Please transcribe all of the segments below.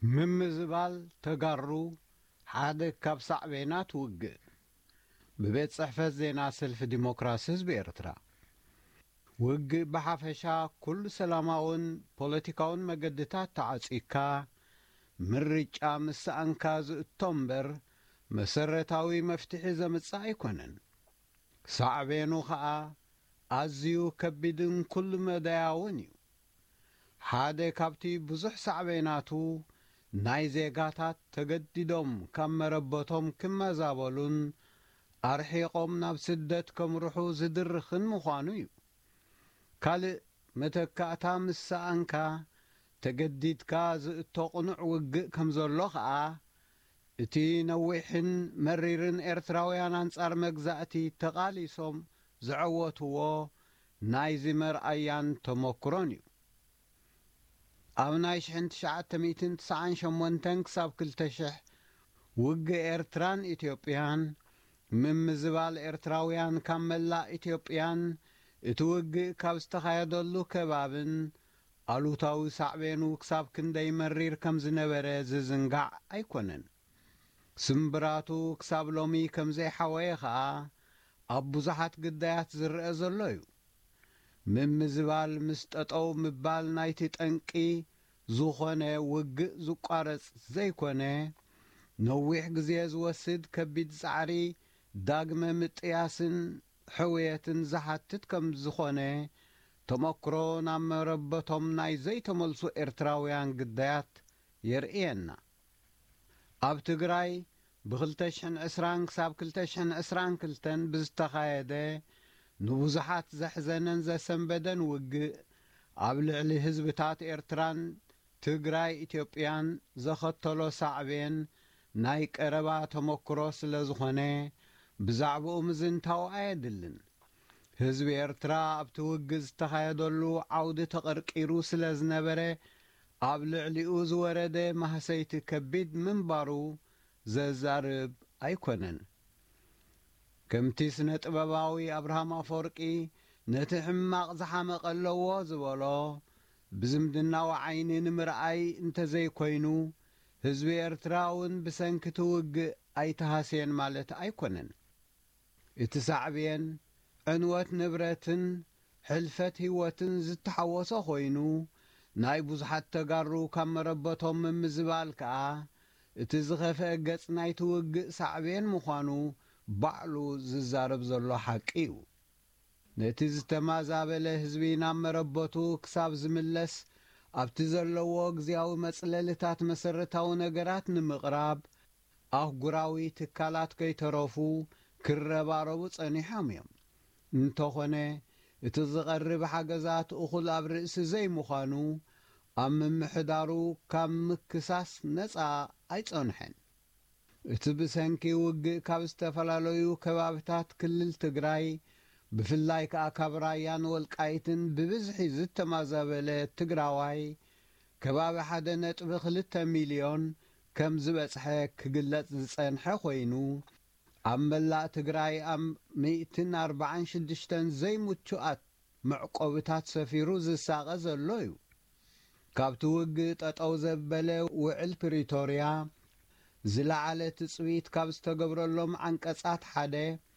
ምምዝባል ተጋሩ ሓደ ካብ ሳዕቤናት ውግእ ብቤት ጽሕፈት ዜና ሰልፊ ዲሞክራሲ ህዝቢ ኤርትራ ውግእ ብሓፈሻ ኩሉ ሰላማውን ፖለቲካውን መገድታት ተዓጺካ ምርጫ ምስኣንካ ዝእቶም እምበር መሰረታዊ መፍትሒ ዘምጽእ ኣይኮነን። ሳዕቤኑ ኸዓ ኣዝዩ ከቢድን ኩሉ መዳያውን እዩ። ሓደ ካብቲ ብዙሕ ሳዕቤናቱ ናይ ዜጋታት ተገዲዶም ካብ መረበቶም ክመዛበሉን ኣርሒቆም ናብ ስደት ከምርሑ ዝድርኽን ምዃኑ እዩ። ካልእ መተካእታ ምስኣንካ ተገዲድካ ዝእቶ ቕኑዕ ውግእ ከም ዘሎ ኸዓ እቲ ነዊሕን መሪርን ኤርትራውያን አንጻር መግዛእቲ ተቓሊሶም ዝዕወትዎ ናይዚ መርኣያን ተመክሮን እዩ። ኣብ ናይ 1998 ክሳብ 2000 ውግእ ኤርትራን ኢትዮጵያን ምምዝባል ኤርትራውያን ካብ መላእ ኢትዮጵያን እቲ ውግእ ካብ ዝተኻየደሉ ከባብን ኣሉታዊ ሳዕቤኑ ክሳብ ክንደይ መሪር ከም ዝነበረ ዝዝንጋዕ ኣይኮነን። ስምብራቱ ክሳብ ሎሚ ከም ዘይሓወየ ኸዓ ኣብ ብዙሓት ግዳያት ዝርአ ዘሎ እዩ። ምምዝባል ምስ ጠጠው ምባል ናይቲ ጠንቂ ዝኾነ ውግእ ዝቋረጽ ዘይኮነ ነዊሕ ግዜ ዝወስድ ከቢድ ጻዕሪ ዳግመ ምጥያስን ሕውየትን ዝሓትት ከም ዝኾነ ተመክሮ ናብ መረበቶም ናይ ዘይተመልሱ ኤርትራውያን ግዳያት የርእየና። ኣብ ትግራይ ብ2020 ክሳብ 2022 ብዝተኻየደ ንብዙሓት ዘሕዘነን ዘሰንበደን ውግእ ኣብ ልዕሊ ህዝብታት ኤርትራን ትግራይ ኢትዮጵያን ዘኸተሎ ሳዕቤን ናይ ቀረባ ተመክሮ ስለ ዝኾነ ብዛዕባኡ ምዝንታው ኣየድልን። ህዝቢ ኤርትራ ኣብቲ ውግእ ዝተኻየደሉ ዓውዲ ተቐርቂሩ ስለ ዝነበረ ኣብ ልዕሊኡ ዝወረደ ማህሰይቲ ከቢድ ምንባሩ ዘዛርብ ኣይኮነን። ከምቲ ስነ ጥበባዊ ኣብርሃም ኣፈወርቂ ነቲ ሕማቕ ዝሓመቐ ኣለዎ ዝበሎ ብዝምድናዊ ዓይኒ ንምርኣይ እንተዘይኮይኑ ህዝቢ ኤርትራ እውን ብሰንኪቲ ውግእ ኣይተሃስየን ማለት ኣይኮነን። እቲ ሳዕብየን ዕንወት ንብረትን ሕልፈት ህይወትን ዝተሓወሶ ኮይኑ ናይ ብዙሓት ተጋሩ ካብ መረበቶም ምምዝባል ከዓ እቲ ዝኸፍአ ገጽ ናይቲ ውግእ ሳዕብየን ምዃኑ ባዕሉ ዝዛረብ ዘሎ ሓቂ እዩ። ነቲ ዝተማዛበለ ህዝቢ ናብ መረበቱ ክሳብ ዝምለስ ኣብቲ ዘለዎ ግዝያዊ መጽለልታት መሰረታዊ ነገራት ንምቕራብ ኣህጉራዊ ትካላት ከይተረፉ ክረባረቡ ጸኒሖም እዮም። እንተኾነ እቲ ዝቐርብ ሓገዛት እኹል ኣብ ርእሲ ዘይምዃኑ ኣብ ምምሕዳሩ ካብ ምክሳስ ነፃ ኣይጸንሐን። እቲ ብሰንኪ ውግእ ካብ ዝተፈላለዩ ከባብታት ክልል ትግራይ ብፍላይ ከዓ ካብ ራያን ወልቃይትን ብብዝሒ ዝተማዛበለ ትግራዋይ ከባቢ 1.2 ሚልዮን ከም ዝበጽሐ ክግለጽ ዝጸንሐ ኮይኑ ኣብ መላእ ትግራይ ኣብ 146 ዘይምቹኣት መዕቆብታት ሰፊሩ ዝሳቐ ዘሎ እዩ። ካብቲ ውግእ ጠጠው ዘበለ ውዕል ፕሪቶርያ ዝለዓለ ትጽቢት ካብ ዝተገብረሎም ዓንቀጻት ሓደ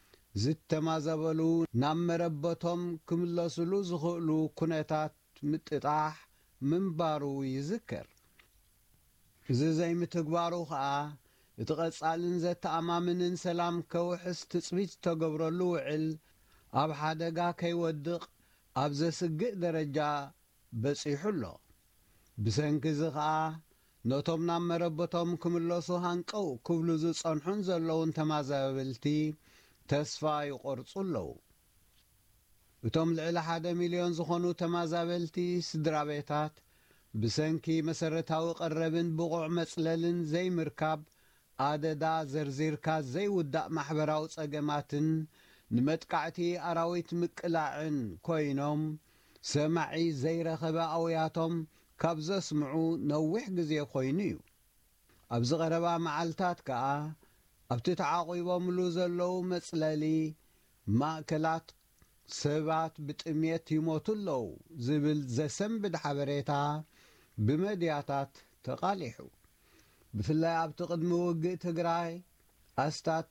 ዝተማዘበሉ ናብ መረበቶም ክምለሱሉ ዝኽእሉ ኩነታት ምጥጣሕ ምንባሩ ይዝከር። እዚ ዘይምትግባሩ ኸዓ እቲ ቐጻልን ዘተኣማምንን ሰላም ከውሕስ ትጽቢት ዝተገብረሉ ውዕል ኣብ ሓደጋ ከይወድቕ ኣብ ዘስግእ ደረጃ በጺሑ ኣሎ። ብሰንኪ እዚ ኸዓ ነቶም ናብ መረበቶም ክምለሱ ሃንቀው ክብሉ ዝጸንሑን ዘለውን ተማዛበልቲ ተስፋ ይቖርጹ ኣለዉ። እቶም ልዕሊ 1 ሚልዮን ዝኾኑ ተማዛበልቲ ስድራ ቤታት ብሰንኪ መሰረታዊ ቀረብን ብቑዕ መጽለልን ዘይምርካብ ኣደዳ ዘርዚርካ ዘይውዳእ ማሕበራዊ ጸገማትን ንመጥቃዕቲ ኣራዊት ምቅላዕን ኮይኖም ሰማዒ ዘይረኸበ ኣውያቶም ካብ ዘስምዑ ነዊሕ ግዜ ኮይኑ እዩ። ኣብዚ ቀረባ መዓልታት ከዓ ኣብቲ ተዓቒቦምሉ ዘለዉ መጽለሊ ማእከላት ሰባት ብጥሜት ይሞቱ ኣለዉ ዝብል ዘሰንብድ ሓበሬታ ብመድያታት ተቓሊሑ ብፍላይ ኣብቲ ቅድሚ ውግእ ትግራይ ኣስታት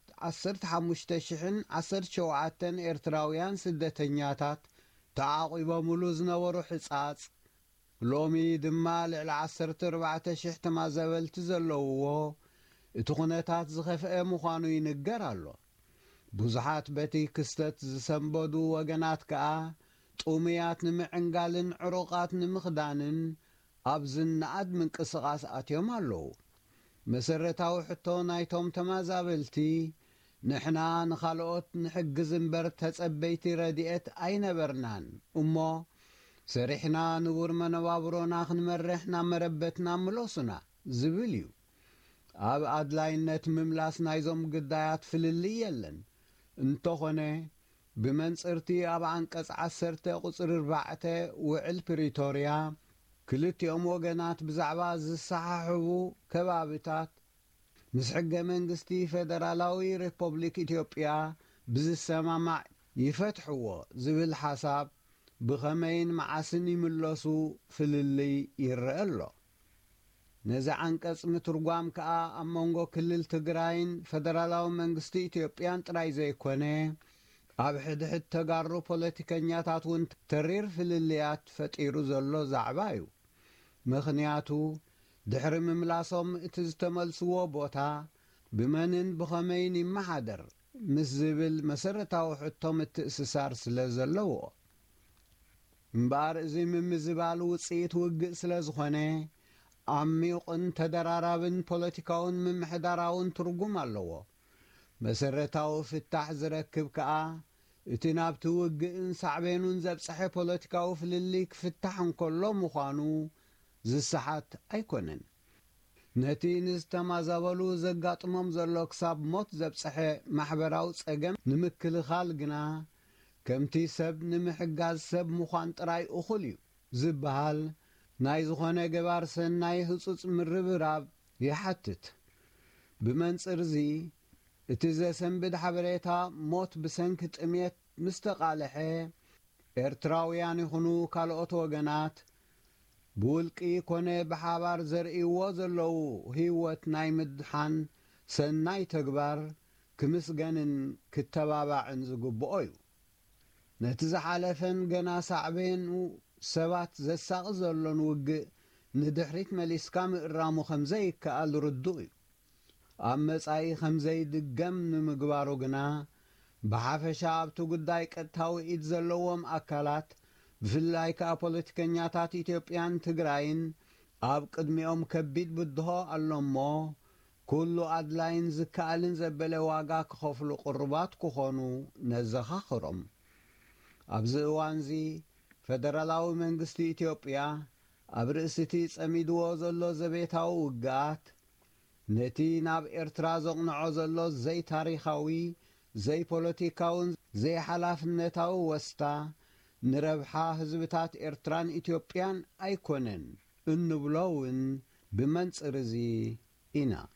15,017 ኤርትራውያን ስደተኛታት ተዓቂቦምሉ ዝነበሩ ሕጻጽ ሎሚ ድማ ልዕሊ 14,000 ተማዘበልቲ ዘለውዎ እቲ ኩነታት ዝኸፍአ ምዃኑ ይንገር ኣሎ። ብዙሓት በቲ ክስተት ዝሰንበዱ ወገናት ከኣ ጡምያት ንምዕንጋልን ዕሩቓት ንምኽዳንን ኣብ ዝነኣድ ምንቅስቓስ ኣትዮም ኣለዉ። መሰረታዊ ሕቶ ናይቶም ተማዛበልቲ ንሕና ንኻልኦት ንሕግዝ እምበር ተጸበይቲ ረድኤት ኣይነበርናን እሞ ሰሪሕና ንቡር መነባብሮና ክንመርሕ ናብ መረበትና ምለሱና ዝብል እዩ። ኣብ ኣድላይነት ምምላስ ናይዞም ግዳያት ፍልልይ የለን። እንተኾነ ብመንጽርቲ ኣብ አንቀጽ 10 ቁጽሪ 4 ውዕል ፕሪቶርያ ክልቲኦም ወገናት ብዛዕባ ዝሰሓሕቡ ከባቢታት ምስ ሕገ መንግስቲ ፌደራላዊ ሪፐብሊክ ኢትዮጵያ ብዝሰማማዕ ይፈትሕዎ ዝብል ሓሳብ ብኸመይን መዓስን ይምለሱ ፍልልይ ይርአ ኣሎ። ነዚ አንቀጽ ምትርጓም ከኣ ኣብ መንጎ ክልል ትግራይን ፌደራላዊ መንግስቲ ኢትዮጵያን ጥራይ ዘይኮነ ኣብ ሕድሕድ ተጋሩ ፖለቲከኛታት እውን ተሪር ፍልልያት ፈጢሩ ዘሎ ዛዕባ እዩ። ምኽንያቱ ድሕሪ ምምላሶም እቲ ዝተመልስዎ ቦታ ብመንን ብኸመይን ይመሓደር ምስ ዝብል መሰረታዊ ሕቶ ምትእስሳር ስለ ዘለዎ እምበር እዚ ምምዝባል ውፅኢት ውግእ ስለ ዝኾነ ዓሚቕን ተደራራብን ፖለቲካውን ምምሕዳራውን ትርጉም ኣለዎ። መሰረታዊ ፍታሕ ዝረክብ ከኣ እቲ ናብቲ ውግእን ሳዕቤኑን ዘብፅሐ ፖለቲካዊ ፍልልይ ክፍታሕ እንከሎ ምዃኑ ዝሰሓት ኣይኮነን። ነቲ ንዝተማዛበሉ ዘጋጥሞም ዘሎ ክሳብ ሞት ዘብፅሐ ማሕበራዊ ጸገም ንምክልኻል ግና ከምቲ ሰብ ንምሕጋዝ ሰብ ምዃን ጥራይ እኹል እዩ ዝበሃል ናይ ዝኾነ ገባር ሰናይ ህጹጽ ምርብራብ ይሓትት። ብመንጽር እዚ እቲ ዘሰንብድ ሓበሬታ ሞት ብሰንኪ ጥሜት ምስ ተቓልሐ ኤርትራውያን ይኹኑ ካልኦት ወገናት ብውልቂ ኮነ ብሓባር ዘርእይዎ ዘለዉ ህይወት ናይ ምድሓን ሰናይ ተግባር ክምስገንን ክተባባዕን ዝግብኦ እዩ። ነቲ ዝሓለፈን ገና ሳዕቤኑ ሰባት ዘሳቕ ዘሎን ውግእ ንድሕሪት መሊስካ ምእራሙ ከምዘይከኣል ርዱእ እዩ። ኣብ መጻኢ ከምዘይድገም ንምግባሩ ግና ብሓፈሻ ኣብቲ ጉዳይ ቀጥታዊ ኢድ ዘለዎም ኣካላት ብፍላይ ከዓ ፖለቲከኛታት ኢትዮጵያን ትግራይን ኣብ ቅድሚኦም ከቢድ ብድሆ ኣሎ እሞ ኩሉ ኣድላይን ዝከኣልን ዘበለ ዋጋ ክኸፍሉ ቁርባት ክኾኑ ነዘኻኽሮም። ኣብዚ እዋን እዚ ፌደራላዊ መንግስቲ ኢትዮጵያ ኣብ ርእስቲ ጸሚድዎ ዘሎ ዘቤታዊ ውግኣት ነቲ ናብ ኤርትራ ዘቕንዖ ዘሎ ዘይታሪኻዊ ዘይፖለቲካውን ዘይሓላፍነታዊ ወስታ ንረብሓ ህዝብታት ኤርትራን ኢትዮጵያን ኣይኮነን እንብሎ እውን ብመንጽር እዚ ኢና።